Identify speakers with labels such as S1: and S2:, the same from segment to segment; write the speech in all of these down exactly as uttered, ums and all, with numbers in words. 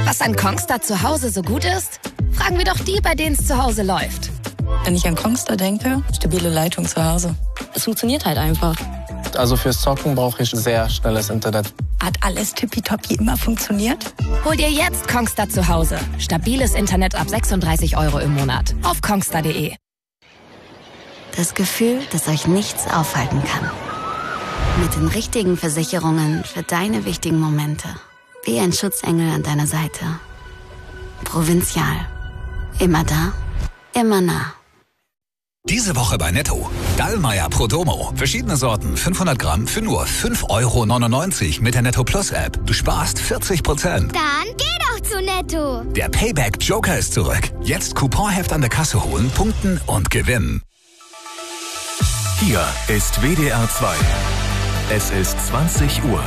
S1: Was an Kongstar zu Hause so gut ist? Fragen wir doch die, bei denen es zu Hause läuft.
S2: Wenn ich an Kongstar denke, stabile Leitung zu Hause. Es funktioniert halt einfach.
S3: Also fürs Zocken brauche ich sehr schnelles Internet.
S2: Hat alles tippitoppi immer funktioniert?
S1: Hol dir jetzt Kongstar zu Hause. Stabiles Internet ab sechsunddreißig Euro im Monat. Auf kongstar punkt de.
S4: Das Gefühl, dass euch nichts aufhalten kann. Mit den richtigen Versicherungen für deine wichtigen Momente. Wie ein Schutzengel an deiner Seite. Provinzial. Immer da, immer nah.
S5: Diese Woche bei Netto. Dallmayr Prodomo. Verschiedene Sorten, fünfhundert Gramm für nur fünf Euro neunundneunzig mit der Netto Plus App. Du sparst vierzig Prozent.
S6: Dann geh doch zu Netto.
S5: Der Payback Joker ist zurück. Jetzt Couponheft an der Kasse holen, punkten und gewinnen.
S7: Hier ist W D R zwei. Es ist zwanzig Uhr.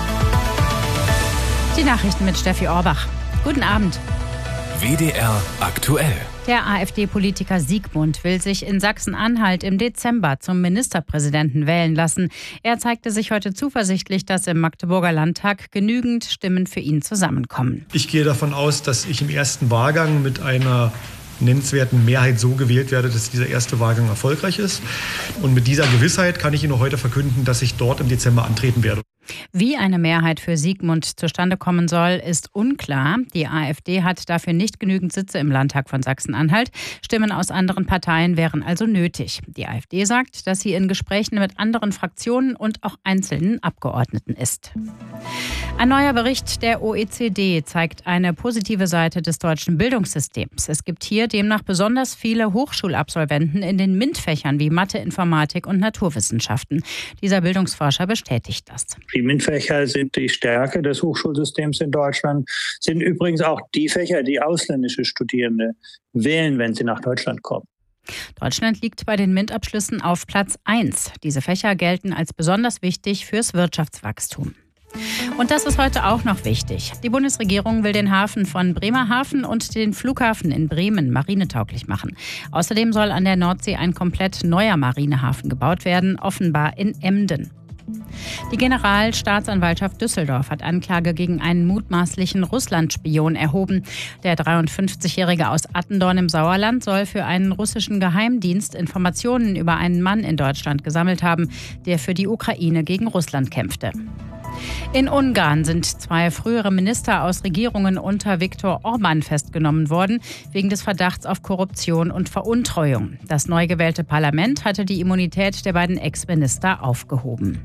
S8: Die Nachrichten mit Steffi Orbach. Guten Abend.
S7: W D R aktuell.
S8: Der AfD-Politiker Siegmund will sich in Sachsen-Anhalt im Dezember zum Ministerpräsidenten wählen lassen. Er zeigte sich heute zuversichtlich, dass im Magdeburger Landtag genügend Stimmen für ihn zusammenkommen.
S9: Ich gehe davon aus, dass ich im ersten Wahlgang mit einer nennenswerten Mehrheit so gewählt werde, dass dieser erste Wahlgang erfolgreich ist. Und mit dieser Gewissheit kann ich Ihnen heute verkünden, dass ich dort im Dezember antreten werde.
S8: Wie eine Mehrheit für Siegmund zustande kommen soll, ist unklar. Die AfD hat dafür nicht genügend Sitze im Landtag von Sachsen-Anhalt. Stimmen aus anderen Parteien wären also nötig. Die AfD sagt, dass sie in Gesprächen mit anderen Fraktionen und auch einzelnen Abgeordneten ist. Ein neuer Bericht der O E C D zeigt eine positive Seite des deutschen Bildungssystems. Es gibt hier demnach besonders viele Hochschulabsolventen in den MINT-Fächern wie Mathe, Informatik und Naturwissenschaften. Dieser Bildungsforscher bestätigt das.
S10: Die MINT-Fächer sind die Stärke des Hochschulsystems in Deutschland, sind übrigens auch die Fächer, die ausländische Studierende wählen, wenn sie nach Deutschland kommen.
S8: Deutschland liegt bei den MINT-Abschlüssen auf Platz eins. Diese Fächer gelten als besonders wichtig fürs Wirtschaftswachstum. Und das ist heute auch noch wichtig. Die Bundesregierung will den Hafen von Bremerhaven und den Flughafen in Bremen marinetauglich machen. Außerdem soll an der Nordsee ein komplett neuer Marinehafen gebaut werden, offenbar in Emden. Die Generalstaatsanwaltschaft Düsseldorf hat Anklage gegen einen mutmaßlichen Russlandspion erhoben. Der dreiundfünfzigjährige aus Attendorn im Sauerland soll für einen russischen Geheimdienst Informationen über einen Mann in Deutschland gesammelt haben, der für die Ukraine gegen Russland kämpfte. In Ungarn sind zwei frühere Minister aus Regierungen unter Viktor Orban festgenommen worden, wegen des Verdachts auf Korruption und Veruntreuung. Das neu gewählte Parlament hatte die Immunität der beiden Ex-Minister aufgehoben.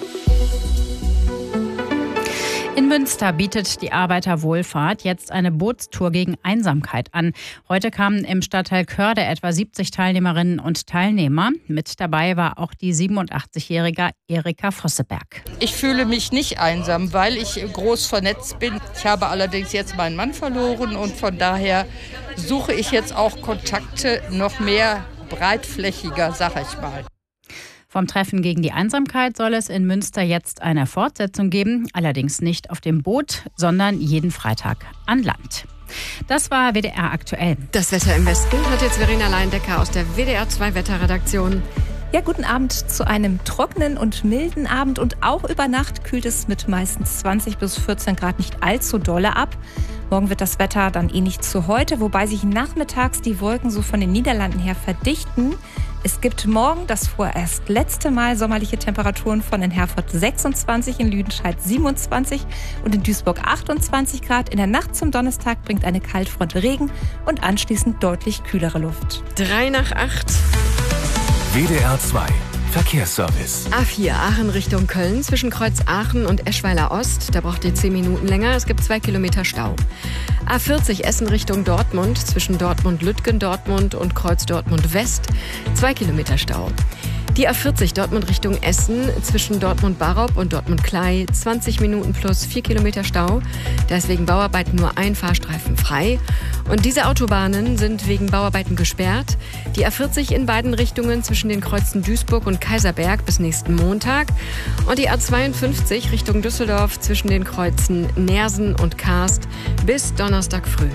S8: In Münster bietet die Arbeiterwohlfahrt jetzt eine Bootstour gegen Einsamkeit an. Heute kamen im Stadtteil Körde etwa siebzig Teilnehmerinnen und Teilnehmer. Mit dabei war auch die siebenundachtzigjährige Erika Vosseberg.
S11: Ich fühle mich nicht einsam, weil ich groß vernetzt bin. Ich habe allerdings jetzt meinen Mann verloren und von daher suche ich jetzt auch Kontakte noch mehr breitflächiger, sag ich mal.
S8: Vom Treffen gegen die Einsamkeit soll es in Münster jetzt eine Fortsetzung geben, allerdings nicht auf dem Boot, sondern jeden Freitag an Land. Das war W D R aktuell.
S12: Das Wetter im Westen hat jetzt Verena Leindecker aus der W D R zwei Wetterredaktion.
S13: Ja, guten Abend zu einem trockenen und milden Abend und auch über Nacht kühlt es mit meistens zwanzig bis vierzehn Grad nicht allzu dolle ab. Morgen wird das Wetter dann ähnlich zu heute, wobei sich nachmittags die Wolken so von den Niederlanden her verdichten. Es gibt morgen das vorerst letzte Mal sommerliche Temperaturen von in Herford sechsundzwanzig, in Lüdenscheid siebenundzwanzig und in Duisburg achtundzwanzig Grad. In der Nacht zum Donnerstag bringt eine Kaltfront Regen und anschließend deutlich kühlere Luft.
S12: Drei nach acht.
S7: W D R zwei Verkehrsservice.
S12: A vier Aachen Richtung Köln zwischen Kreuz Aachen und Eschweiler Ost. Da braucht ihr zehn Minuten länger. Es gibt zwei Kilometer Stau. A vierzig Essen Richtung Dortmund zwischen Dortmund-Lütgen-Dortmund und Kreuz Dortmund West. Zwei Kilometer Stau. Die A vierzig Dortmund Richtung Essen zwischen Dortmund-Barop und Dortmund-Klei. zwanzig Minuten plus vier Kilometer Stau. Da ist wegen Bauarbeiten nur ein Fahrstreifen frei. Und diese Autobahnen sind wegen Bauarbeiten gesperrt. Die A vierzig in beiden Richtungen zwischen den Kreuzen Duisburg und Kaiserberg bis nächsten Montag. Und die A zweiundfünfzig Richtung Düsseldorf zwischen den Kreuzen Nersen und Karst bis Donnerstag früh.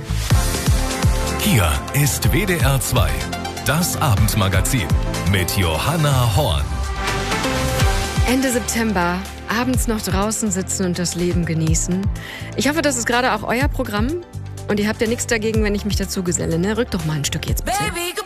S7: Hier ist W D R zwei, das Abendmagazin mit Johanna Horn.
S12: Ende September, abends noch draußen sitzen und das Leben genießen. Ich hoffe, das ist gerade auch euer Programm. Und ihr habt ja nichts dagegen, wenn ich mich dazu geselle, ne? Rück doch mal ein Stück jetzt bitte.